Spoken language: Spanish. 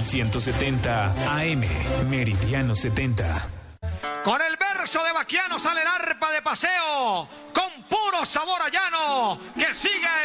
670 AM, Meridiano 70. Con el sale el arpa de paseo, con puro sabor a llano, que sigue